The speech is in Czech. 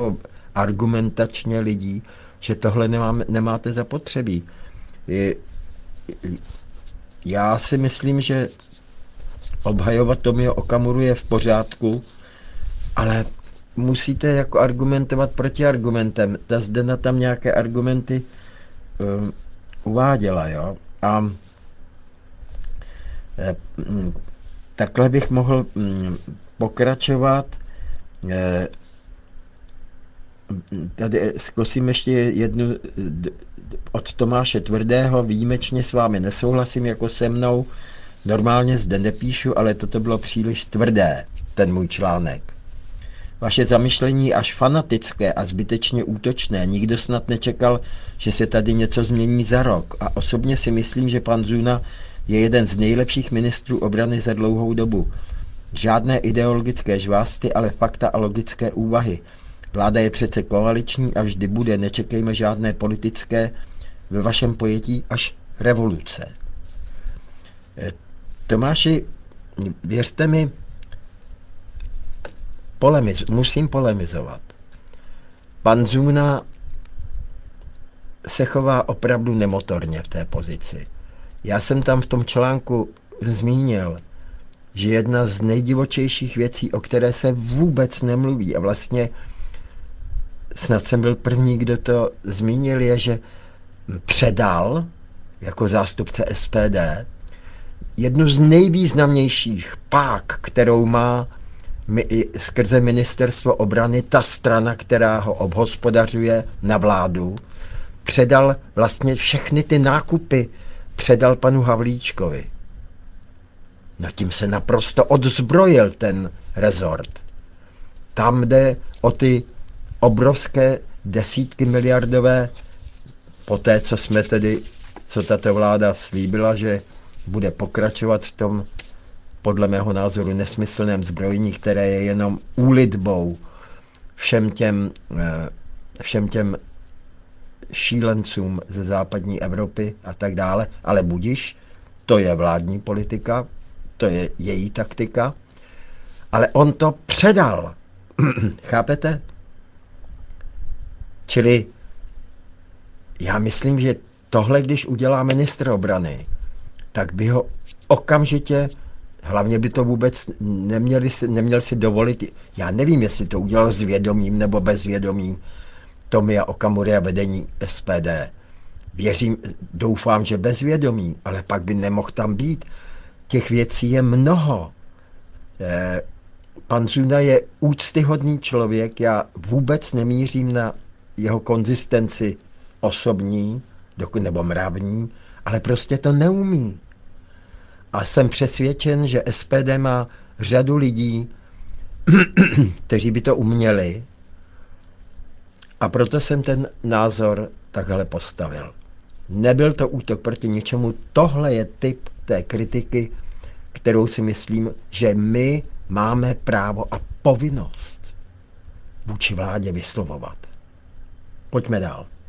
argumentačně lidí, že tohle nemáte zapotřebí. Já si myslím, že obhajovat Tomio Okamuru je v pořádku, ale musíte jako argumentovat protiargumentem. Ta Zdena tam nějaké argumenty uváděla, jo. A takhle bych mohl pokračovat. Tady zkusím ještě jednu od Tomáše Tvrdého. Výjimečně s vámi nesouhlasím jako se mnou. Normálně zde nepíšu, ale toto bylo příliš tvrdé, ten můj článek. Vaše zamyšlení až fanatické a zbytečně útočné. Nikdo snad nečekal, že se tady něco změní za rok. A osobně si myslím, že pan Zuna je jeden z nejlepších ministrů obrany za dlouhou dobu. Žádné ideologické žvásty, ale fakta a logické úvahy. Vláda je přece koaliční a vždy bude. Nečekejme žádné politické, ve vašem pojetí až revoluce. Tomáši, věřte mi, musím polemizovat. Pan Zuna se chová opravdu nemotorně v té pozici. Já jsem tam v tom článku zmínil, že jedna z nejdivočejších věcí, o které se vůbec nemluví, a vlastně snad jsem byl první, kdo to zmínil, je, že předal jako zástupce SPD jednu z nejvýznamnějších pák, kterou má skrze ministerstvo obrany ta strana, která ho obhospodařuje na vládu, předal vlastně všechny ty nákupy, předal panu Havlíčkovi. No tím se naprosto odzbrojil ten rezort. Tam jde o ty obrovské desítky miliardové, poté, co tato vláda slíbila, že bude pokračovat v tom, podle mého názoru, nesmyslném zbrojení, které je jenom úlitbou všem těm šílencům ze západní Evropy a tak dále, ale budiš, to je vládní politika, to je její taktika, ale on to předal. Chápete? Čili já myslím, že tohle, když udělá ministr obrany, tak by ho okamžitě, hlavně by to vůbec neměl si dovolit, já nevím, jestli to udělal s vědomím nebo bez vědomí Tomia Okamury a vedení SPD. Doufám, že bez vědomí, ale pak by nemohl tam být. Těch věcí je mnoho. Pan Zuna je úctyhodný člověk, já vůbec nemířím na jeho konzistenci osobní nebo mravní, ale prostě to neumí. A jsem přesvědčen, že SPD má řadu lidí, kteří by to uměli, a proto jsem ten názor takhle postavil. Nebyl to útok proti ničemu, tohle je typ té kritiky, kterou si myslím, že my máme právo a povinnost vůči vládě vyslovovat. Pojďme dál.